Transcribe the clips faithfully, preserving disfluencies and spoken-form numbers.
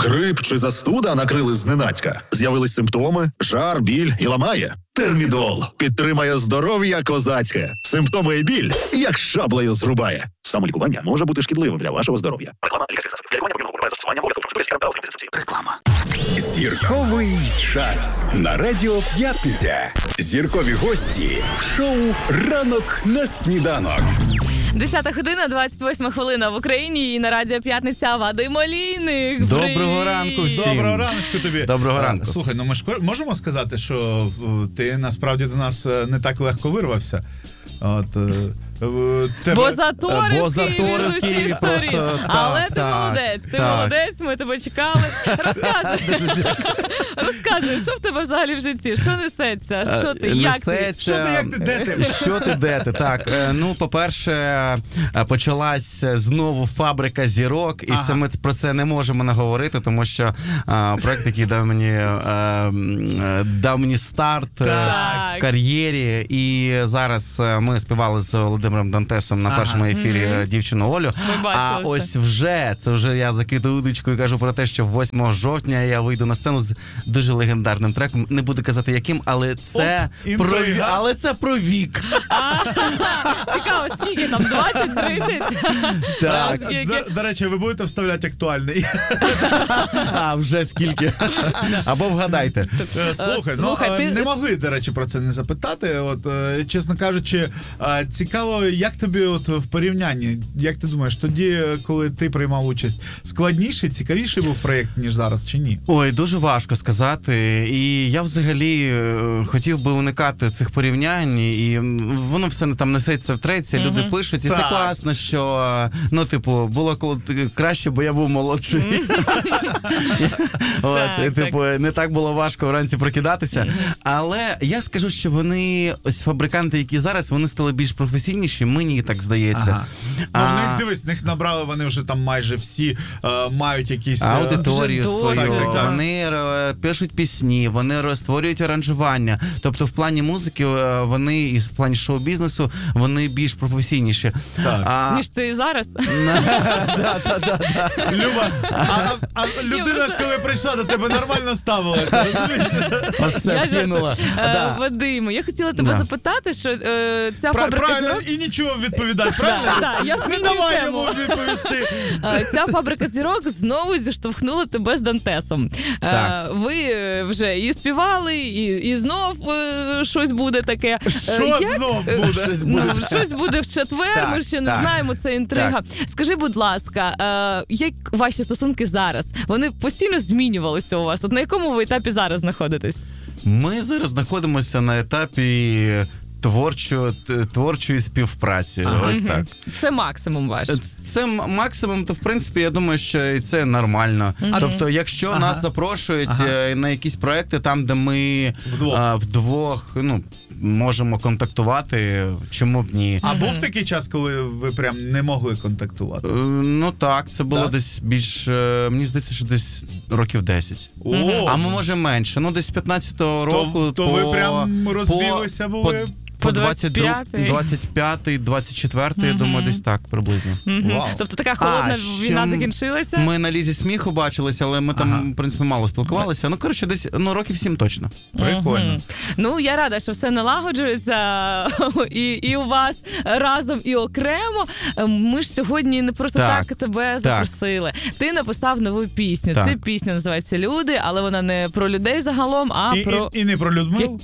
Грип чи застуда накрили зненацька? З'явились симптоми? Жар, біль і ламає? Термідол підтримає здоров'я козацьке. Симптоми і біль як шаблею зрубає. Самолікування може бути шкідливим для вашого здоров'я. Реклама. Лікарський засіб. Для лікування потрібно обов'язкове застосування обов'язково. Реклама. Зірковий час на Радіо П'ятниця. Зіркові гості в шоу «Ранок на сніданок». десята година, двадцять восьма хвилина в Україні і на Радіо П'ятниця Вадим Олійник. Доброго ранку всім. Доброго раночку тобі. Доброго ранку. Слухай, ну ми ж можемо сказати, що ти насправді до нас не так легко вирвався. От, тебе... Бо затори Бо в Києві з усіх сторін. Але так, ти так, молодець, ти так. молодець, ми тебе чекали. Розказуй, Розказуй, що в тебе взагалі в житті? Що несеться? Що ти, як ти? Що ти, як ти, де ти? Що ти, де ти? Так, ну, по-перше, почалась знову фабрика зірок, і ага. це ми про це не можемо не говорити, тому що а, проект, який дав мені, а, дав мені старт так. в кар'єрі, і зараз ми співали з Володимиром Дантесом на ага. першому ефірі mm-hmm. дівчину Олю. А ось це. вже, це вже я закидаю удочку і кажу про те, що восьмого жовтня я вийду на сцену з дуже легендарним треком. Не буду казати яким, але це, О, про, але це про вік. Цікаво, скільки там, двадцять-тридцять? Так. До, до речі, ви будете вставляти актуальний? А, вже скільки? Або вгадайте. Слухай, ну не могли, до речі, про це не запитати. От, чесно кажучи, цікаво, як тобі от в порівнянні, як ти думаєш, тоді, коли ти приймав участь, складніший, цікавіший був проєкт, ніж зараз, чи ні? Ой, дуже важко сказати. І я взагалі хотів би уникати цих порівнянь, і воно все там несеться в треці, люди uh-huh. пишуть, і так. це класно, що, ну, типу, було краще, бо я був молодший. От, типу, не так було важко вранці прокидатися. Але я скажу, що вони, ось фабриканти, які зараз, вони стали більш професійніші, мені так здається. Ага. А... Ну, в них, дивись, в них набрали, вони вже там майже всі е, мають якісь... аудиторію вже свою, так, так, так. вони е, пишуть пісні, вони створюють аранжування. Тобто в плані музики е, вони, і в плані шоу-бізнесу, вони більш професійніші. А... Ніж ти зараз. Люба, а людина ж, коли прийшла до тебе, нормально ставилася, розумієш? Все кинула. Вадиме, я хотіла тебе запитати, що ця фабрика зірок... І нічого відповідати, правильно? Да, да, я не давай йому відповісти. Ця фабрика зірок знову зіштовхнула тебе з Дантесом. Так. Ви вже і співали, і, і знов е, щось буде таке. Що як... знов буде? Щось буде, ну, щось буде в четвер, так, ми ще так. не знаємо, це інтрига. Так. Скажи, будь ласка, е, як ваші стосунки зараз? Вони постійно змінювалися у вас? От на якому ви етапі зараз знаходитесь? Ми зараз знаходимося на етапі творчо, творчої співпраці. Ага. Ось так. Це максимум ваш? Це максимум, то в принципі, я думаю, що і це нормально. Ага. Тобто, якщо ага. нас запрошують ага. на якісь проекти, там, де ми вдвох, а, вдвох ну, можемо контактувати, чому б ні. А був такий час, коли ви прям не могли контактувати? Ну так, це було так? десь більш, мені здається, що десь років десять. О! А ми, може, менше. Ну, десь з п'ятнадцятого року. То, то по, ви прям розбілися по, були? По двадцять п'ятий, двадцять четвертий, mm-hmm. я думаю, десь так приблизно. Mm-hmm. Wow. Тобто така холодна а, війна закінчилася? Ми на Лізі сміху бачилися, але ми там, ага. в принципі, мало спілкувалися. Ну, коротше, десь ну, років сім точно. Прикольно. Mm-hmm. Ну, я рада, що все налагоджується і, і у вас разом, і окремо. Ми ж сьогодні не просто так, так тебе запросили. Так. Ти написав нову пісню. Так. Ця пісня називається «Люди», але вона не про людей загалом, а і, про... І, і не про Людмилу.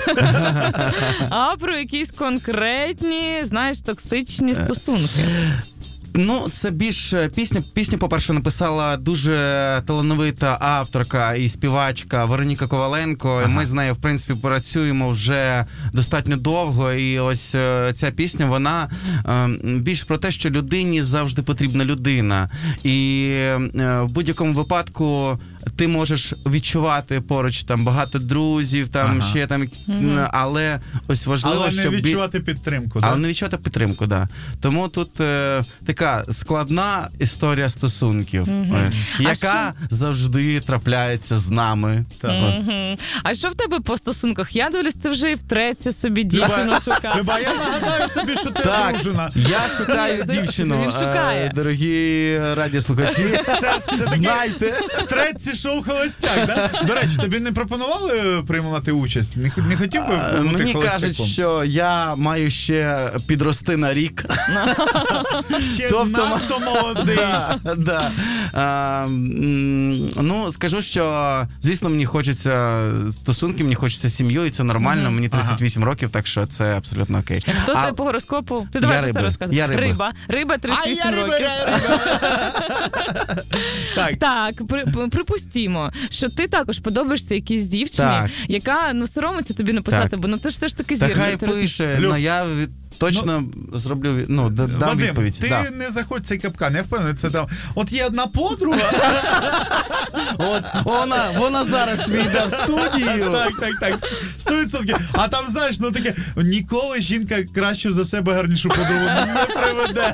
А про якісь конкретні, знаєш, токсичні стосунки. Ну, це більш пісня. Пісню, по-перше, написала дуже талановита авторка і співачка Вероніка Коваленко. Ага. Ми з нею, в принципі, працюємо вже достатньо довго. І ось ця пісня, вона більш про те, що людині завжди потрібна людина. І в будь-якому випадку ти можеш відчувати поруч там багато друзів, там ага. ще там, mm-hmm. але ось важливо, але щоб... не відчувати підтримку, Але да? не відчувати підтримку, так. Да. Тому тут е, така складна історія стосунків, mm-hmm. е, яка що... завжди трапляється з нами. Так. Mm-hmm. А що в тебе по стосунках? Я дивлюсь, ти вже і втретє собі дівчину шукав. Люба, я нагадаю тобі, що ти так, одружена. Я шукаю дівчину. Він шукає. Е, дорогі радіослухачі, це, це знайте. Втретє шоу «Холостяк», да? До речі, тобі не пропонували приймати участь? Не, не хотів би бути Мені холостяком? кажуть, що я маю ще підрости на рік. Ще тобто, надто молодий. Да, да. А, ну, скажу, що, звісно, мені хочеться стосунки, мені хочеться сім'ю, і це нормально. Mm-hmm. Мені тридцять вісім ага. років, так що це абсолютно окей. Хто а, ти по гороскопу? Ти давай все розказуй. Я риба. Риба. Риба тридцять вісім а я років. Риба, я риба. Так, так при, припустімо, що ти також подобаєшся якійсь дівчині, так. яка ну соромиться тобі написати, так. бо ну ти ж все ж таки зірка. Та хай пише, ну я від... точно ну, зроблю, ну, дам Вадим, відповідь. ти да. не заходь в цей капкан, я впевнений, це там, от є одна подруга. От, вона, вона зараз війде в студію. Так, так, так, сто відсотків. А там, знаєш, ну таке, ніколи жінка кращу за себе гарнішу подругу не приведе.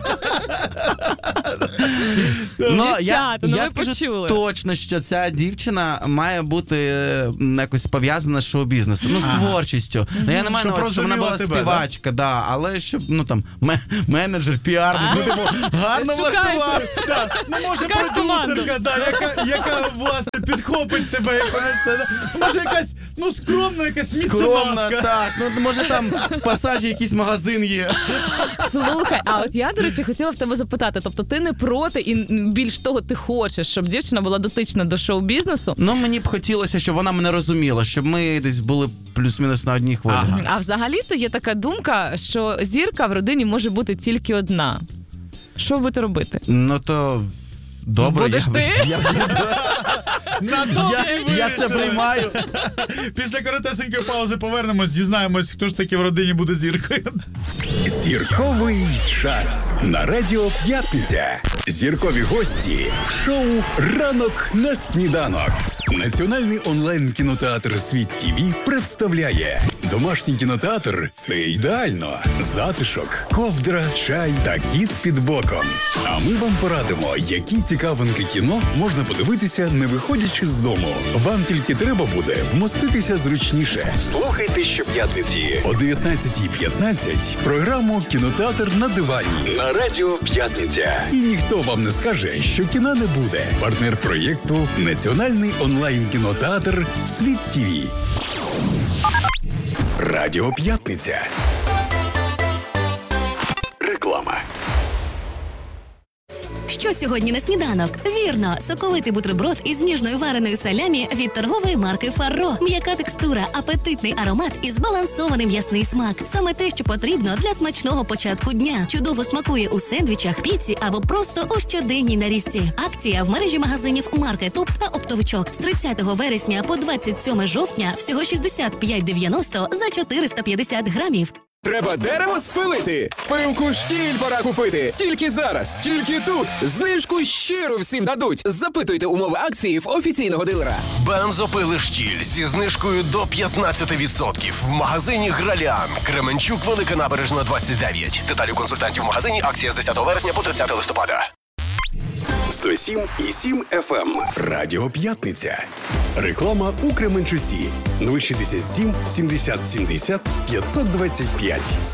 Ну, я, Дівчата, ну я ви скажу почули. точно, що ця дівчина має бути е, якось пов'язана з шоу-бізнесом, ну, з Ага. творчістю. Mm-hmm. Ну, я не маю Щоб на увазі, щоб вона була розуміла тебе, співачка, да? Да, але щоб, ну, там, м- менеджер, піарник, ну, типу, гарно Шукайте. влаштувався. Да, ну може Шукаєш продюсерка, да, яка, яка, власне, підхопить тебе, як вона це, да. Може якась, ну, скромна якась Скромна, міцематка. так. Ну, може там в пасажі якийсь магазин є. Слухай, а от я, до речі, хотіла в тебе запитати, тобто ти не проти і більш того, ти хочеш, щоб дівчина була дотична до шоу-бізнесу? Ну, мені б хотілося, щоб вона мене розуміла, щоб ми десь були плюс-мінус на одній хвилі. Ага. А взагалі-то є така думка, що зірка в родині може бути тільки одна. Що будете робити? Ну, то добре. Будеш я, ти? Я, На я, я це приймаю. Після коротесенької паузи повернемось, дізнаємось, хто ж таки в родині буде зіркою. Зірковий час на Радіо П'ятниця. Зіркові гості в шоу «Ранок на сніданок». Національний онлайн-кінотеатр «Світ ТІВІ» представляє домашній кінотеатр – це ідеально. Затишок, ковдра, чай та кіт під боком. А ми вам порадимо, які цікавинки кіно можна подивитися, не виходячи з дому. Вам тільки треба буде вмоститися зручніше. Слухайте щоп'ятниці о дев'ятнадцятій п'ятнадцять програму «Кінотеатр на дивані» на Радіо П'ятниця. І ніхто вам не скаже, що кіна не буде. Партнер проєкту – Національний онлайн-кінотеатр «Світ ТІВІ». Радіо П'ятниця. Реклама. Що сьогодні на сніданок? Вірно, соковитий бутерброд із ніжною вареною салямі від торгової марки Фарро. М'яка текстура, апетитний аромат і збалансований м'ясний смак. Саме те, що потрібно для смачного початку дня. Чудово смакує у сендвічах, піці або просто у щоденній нарізці. Акція в мережі магазинів Маркетоп та Оптовичок з тридцятого вересня по двадцять сьоме жовтня всього шістдесят п'ять дев'яносто за чотириста п'ятдесят грамів. Треба дерево спилити? Пилку штіль пора купити. Тільки зараз, тільки тут. Знижку щиро всім дадуть. Запитуйте умови акції в офіційного дилера. Бензопили штіль зі знижкою до п'ятнадцять відсотків в магазині Гралян. Кременчук, Велика Набережна, двадцять дев'ять. Деталі у консультантів в магазині. Акція з десятого вересня по тридцяте листопада. сто сім і сім еф ем. Радіо П'ятниця. Реклама у Кременчусі. нуль шістдесят сім сімдесят сімдесят п'ятсот двадцять п'ять.